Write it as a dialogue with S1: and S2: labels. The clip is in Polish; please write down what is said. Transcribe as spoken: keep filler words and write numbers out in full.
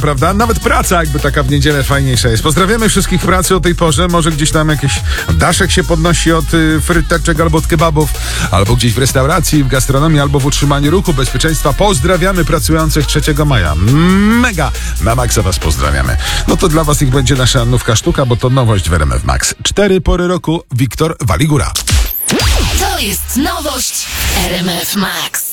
S1: prawda? Nawet praca jakby taka w niedzielę fajniejsza jest. Pozdrawiamy wszystkich w pracy o tej porze. Może gdzieś tam jakiś daszek się podnosi od y, fryteczek albo od kebabów, albo gdzieś w restauracji, w gastronomii, albo w utrzymaniu ruchu bezpieczeństwa. Pozdrawiamy pracujących trzeciego maja. Mega! Na maksa was pozdrawiamy. No to dla was ich będzie nasza nówka sztuka, bo to nowość w R M F Max. Cztery pory roku. Wiktor Waligura.
S2: To jest nowość R M F Max.